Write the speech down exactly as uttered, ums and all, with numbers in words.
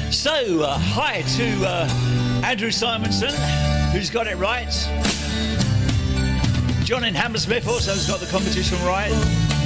So, uh, hi to uh, Andrew Simonson, who's got it right. John in Hammersmith also has got the competition right.